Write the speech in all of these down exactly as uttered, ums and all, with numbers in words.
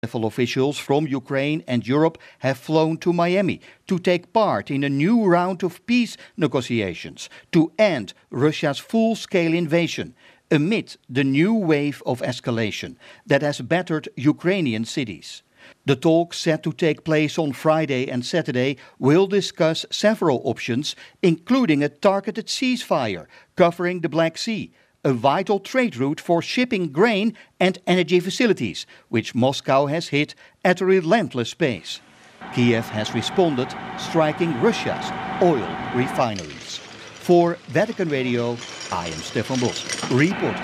Level officials from Ukraine and Europe have flown to Miami to take part in a new round of peace negotiations to end Russia's full-scale invasion amid the new wave of escalation that has battered Ukrainian cities. The talks set to take place on Friday and Saturday will discuss several options, including a targeted ceasefire covering the Black Sea, a vital trade route for shipping grain and energy facilities, which Moscow has hit at a relentless pace. Kiev has responded, striking Russia's oil refineries. For Vatican Radio, I am Stefan Bos, reporting.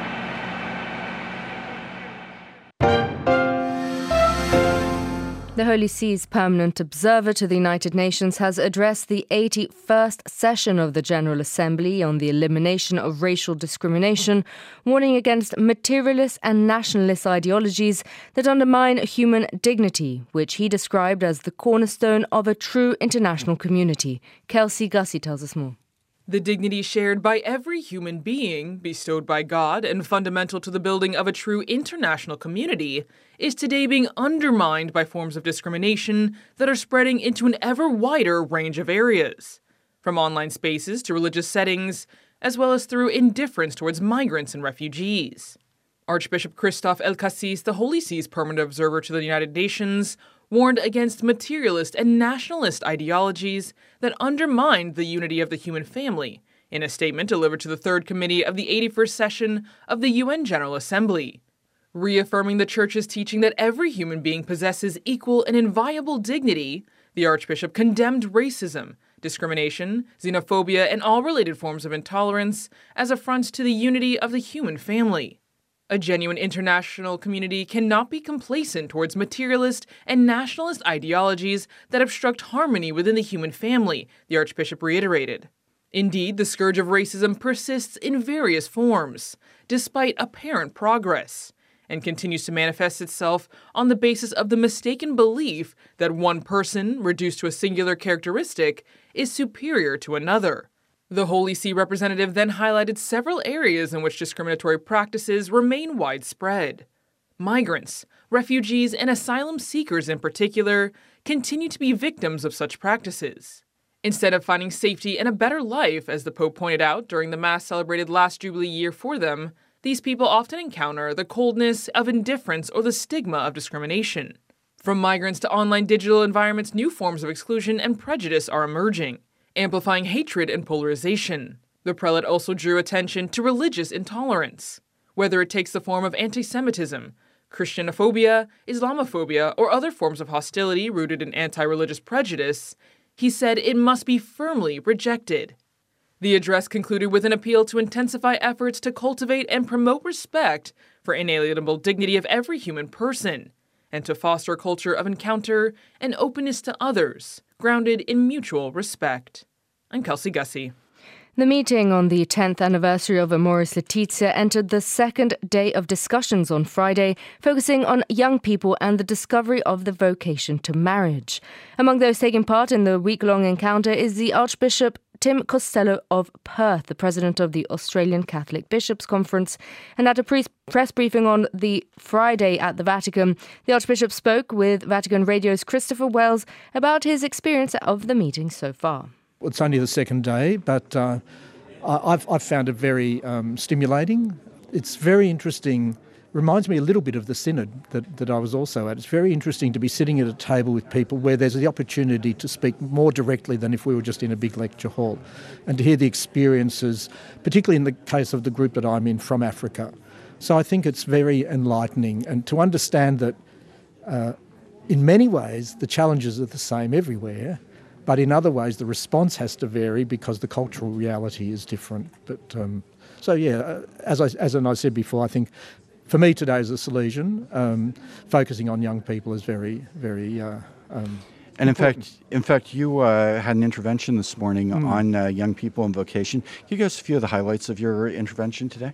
The Holy See's permanent observer to the United Nations has addressed the eighty-first session of the General Assembly on the elimination of racial discrimination, warning against materialist and nationalist ideologies that undermine human dignity, which he described as the cornerstone of a true international community. Kelsey Gussie tells us more. The dignity shared by every human being, bestowed by God and fundamental to the building of a true international community, is today being undermined by forms of discrimination that are spreading into an ever wider range of areas, from online spaces to religious settings, as well as through indifference towards migrants and refugees. Archbishop Christoph El Cassis, the Holy See's permanent observer to the United Nations, warned against materialist and nationalist ideologies that undermine the unity of the human family in a statement delivered to the Third Committee of the eighty-first session of the U N General Assembly. Reaffirming the Church's teaching that every human being possesses equal and inviolable dignity, the Archbishop condemned racism, discrimination, xenophobia, and all related forms of intolerance as affronts to the unity of the human family. A genuine international community cannot be complacent towards materialist and nationalist ideologies that obstruct harmony within the human family, the Archbishop reiterated. Indeed, the scourge of racism persists in various forms, despite apparent progress, and continues to manifest itself on the basis of the mistaken belief that one person, reduced to a singular characteristic, is superior to another. The Holy See representative then highlighted several areas in which discriminatory practices remain widespread. Migrants, refugees, and asylum seekers in particular continue to be victims of such practices. Instead of finding safety and a better life, as the Pope pointed out during the Mass celebrated last Jubilee year for them, these people often encounter the coldness of indifference or the stigma of discrimination. From migrants to online digital environments, new forms of exclusion and prejudice are emerging, amplifying hatred and polarization. The prelate also drew attention to religious intolerance, whether it takes the form of anti-Semitism, Christianophobia, Islamophobia, or other forms of hostility rooted in anti-religious prejudice. He said it must be firmly rejected. The address concluded with an appeal to intensify efforts to cultivate and promote respect for inalienable dignity of every human person, and to foster a culture of encounter and openness to others, grounded in mutual respect. I'm Kelsey Gussie. The meeting on the tenth anniversary of Amoris Laetitia entered the second day of discussions on Friday, focusing on young people and the discovery of the vocation to marriage. Among those taking part in the week-long encounter is the Archbishop Tim Costello of Perth, the president of the Australian Catholic Bishops' Conference. And at a pre- press briefing on the Friday at the Vatican, the Archbishop spoke with Vatican Radio's Christopher Wells about his experience of the meeting so far. It's only the second day, but uh, I've, I've found it very um, stimulating. It's very interesting. Reminds me a little bit of the synod that, that I was also at. It's very interesting to be sitting at a table with people where there's the opportunity to speak more directly than if we were just in a big lecture hall, and to hear the experiences, particularly in the case of the group that I'm in from Africa. So I think it's very enlightening, and to understand that uh, in many ways the challenges are the same everywhere, but in other ways the response has to vary because the cultural reality is different. But um, so yeah, as I as I said before, I think for me today as a Salesian, um, focusing on young people is very, very uh, um, And in important. fact, in fact, you uh, had an intervention this morning Mm. on uh, young people and vocation. Can you give us a few of the highlights of your intervention today?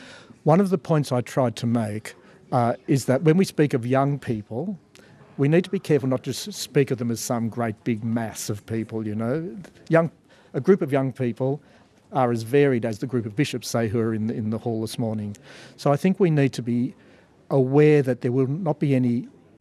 One of the points I tried to make uh, is that when we speak of young people, we need to be careful not to speak of them as some great big mass of people, you know. Young, a group of young people are as varied as the group of bishops, say, who are in the, in the hall this morning. So I think we need to be aware that there will not be any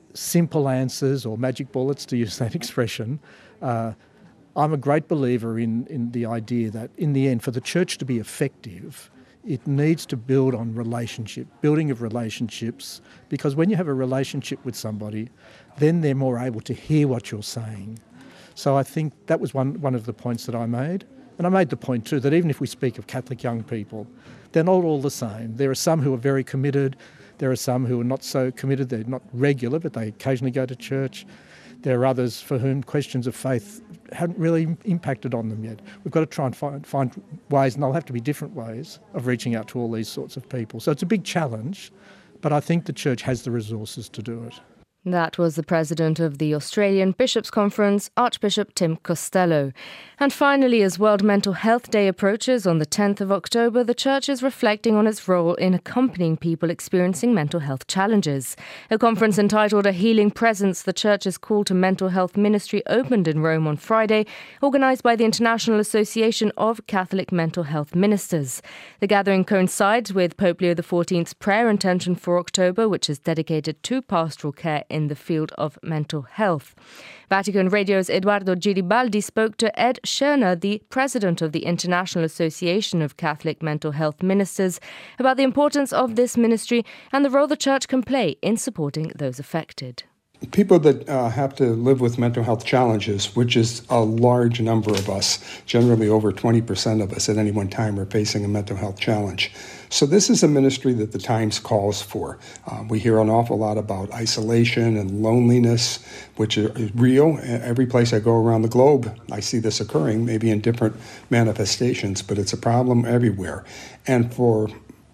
simple answers or magic bullets, to use that expression. Uh, I'm a great believer in, in the idea that in the end, for the church to be effective, it needs to build on relationship, building of relationships, because when you have a relationship with somebody, then they're more able to hear what you're saying. So I think that was one, one of the points that I made. And I made the point too that even if we speak of Catholic young people, they're not all the same. There are some who are very committed. There are some who are not so committed. They're not regular, but they occasionally go to church. There are others for whom questions of faith haven't really impacted on them yet. We've got to try and find, find ways, and there'll have to be different ways of reaching out to all these sorts of people. So it's a big challenge, but I think the church has the resources to do it. That was the president of the Australian Bishops' Conference, Archbishop Tim Costello. And finally, as World Mental Health Day approaches on the tenth of October, the Church is reflecting on its role in accompanying people experiencing mental health challenges. A conference entitled A Healing Presence, the Church's Call to Mental Health Ministry opened in Rome on Friday, organised by the International Association of Catholic Mental Health Ministers. The gathering coincides with Pope Leo the fourteenth's prayer intention for October, which is dedicated to pastoral care in the field of mental health. Vatican Radio's Eduardo Giribaldi spoke to Ed Schörner, the president of the International Association of Catholic Mental Health Ministers, about the importance of this ministry and the role the Church can play in supporting those affected. People that uh, have to live with mental health challenges, which is a large number of us, generally over twenty percent of us at any one time are facing a mental health challenge. So this is a ministry that the times calls for. Uh, we hear an awful lot about isolation and loneliness, which are real. Every place I go around the globe, I see this occurring, maybe in different manifestations, but it's a problem everywhere. And for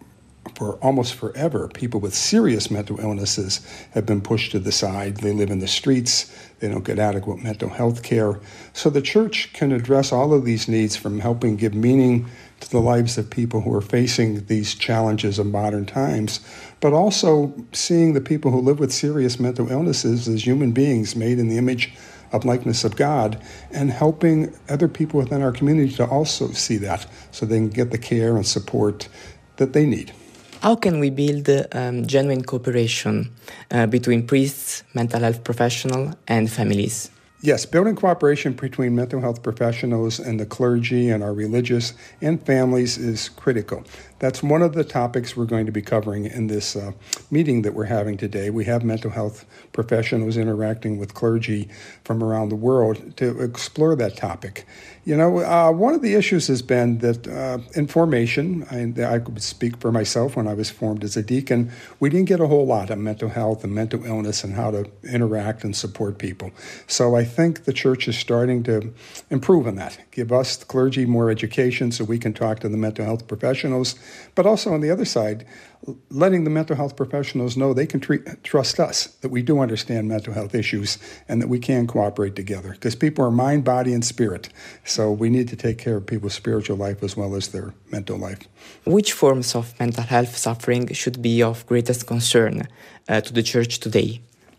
For almost forever, people with serious mental illnesses have been pushed to the side. They live in the streets. They don't get adequate mental health care. So the Church can address all of these needs, from helping give meaning to the lives of people who are facing these challenges of modern times, but also seeing the people who live with serious mental illnesses as human beings made in the image of likeness of God, and helping other people within our community to also see that so they can get the care and support that they need. How can we build um, genuine cooperation uh, between priests, mental health professionals, and families? Yes, building cooperation between mental health professionals and the clergy and our religious and families is critical. That's one of the topics we're going to be covering in this uh, meeting that we're having today. We have mental health professionals interacting with clergy from around the world to explore that topic. You know, uh, one of the issues has been that uh, in formation, I, I could speak for myself when I was formed as a deacon, we didn't get a whole lot on mental health and mental illness and how to interact and support people. So I think the Church is starting to improve on that, give us, the clergy, more education so we can talk to the mental health professionals, but also on the other side, letting the mental health professionals know they can treat, trust us, that we do understand mental health issues and that we can cooperate together, because people are mind, body, and spirit. So we need to take care of people's spiritual life as well as their mental life. Which forms of mental health suffering should be of greatest concern uh, to the Church today?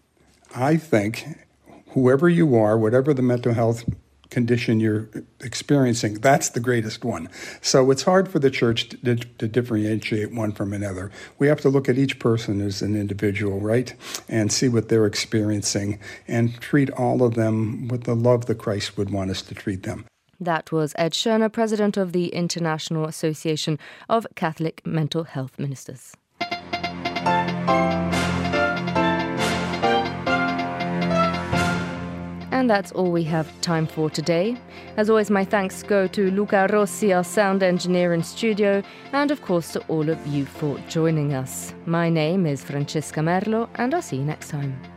I think whoever you are, whatever the mental health condition you're experiencing, that's the greatest one. So it's hard for the Church to, to differentiate one from another. We have to look at each person as an individual, right? And see what they're experiencing and treat all of them with the love that Christ would want us to treat them. That was Ed Schörner, president of the International Association of Catholic Mental Health Ministers. And that's all we have time for today. As always, my thanks go to Luca Rossi, our sound engineer in studio, and of course to all of you for joining us. My name is Francesca Merlo, and I'll see you next time.